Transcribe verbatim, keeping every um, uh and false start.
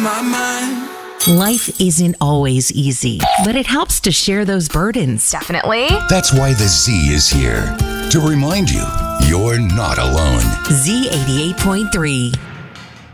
on my mind. Life isn't always easy, but it helps to share those burdens. Definitely. That's why the Z is here, to remind you you're not alone. Z eighty-eight point three.